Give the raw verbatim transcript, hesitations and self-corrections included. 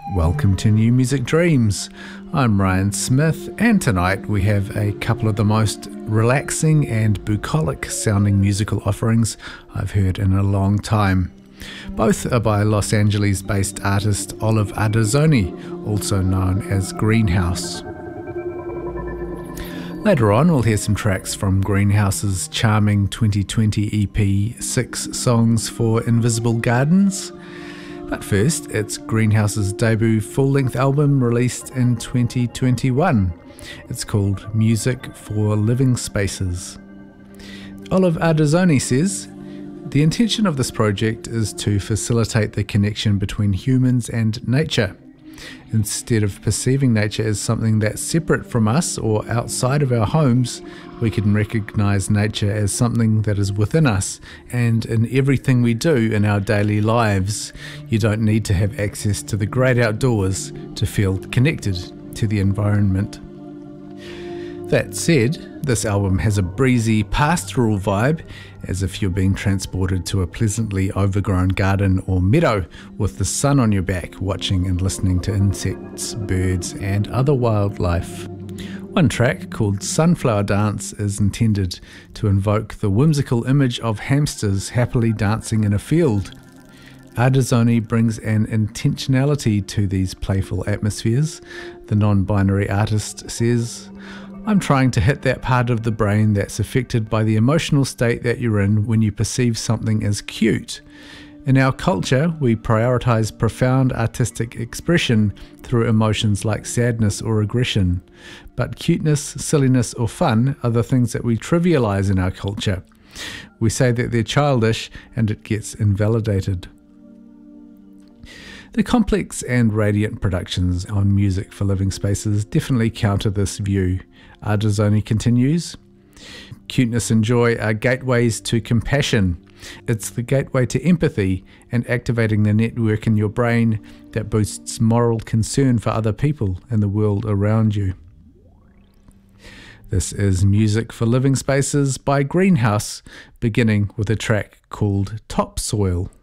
Welcome to New Music Dreams. I'm Ryan Smith, and tonight we have a couple of the most relaxing and bucolic sounding musical offerings I've heard in a long time. Both are by Los Angeles-based artist Olive Ardazoni, also known as Greenhouse. Later on, we'll hear some tracks from Greenhouse's charming twenty twenty E P, Six Songs for Invisible Gardens. But first, it's Greenhouse's debut full-length album released in twenty twenty-one. It's called Music for Living Spaces. Olive Ardazoni says, "The intention of this project is to facilitate the connection between humans and nature. Instead of perceiving nature as something that's separate from us or outside of our homes, we can recognize nature as something that is within us and in everything we do in our daily lives. You don't need to have access to the great outdoors to feel connected to the environment." That said, this album has a breezy pastoral vibe, as if you're being transported to a pleasantly overgrown garden or meadow with the sun on your back, watching and listening to insects, birds, and other wildlife. One track, called Sunflower Dance, is intended to invoke the whimsical image of hamsters happily dancing in a field. Ardazoni brings an intentionality to these playful atmospheres. The non-binary artist says, "I'm trying to hit that part of the brain that's affected by the emotional state that you're in when you perceive something as cute. In our culture, we prioritize profound artistic expression through emotions like sadness or aggression. But cuteness, silliness, or fun are the things that we trivialize in our culture. We say that they're childish and it gets invalidated." The complex and radiant productions on Music for Living Spaces definitely counter this view. Ardazoni continues, "Cuteness and joy are gateways to compassion. It's the gateway to empathy and activating the network in your brain that boosts moral concern for other people and the world around you." This is Music for Living Spaces by Greenhouse, beginning with a track called Topsoil.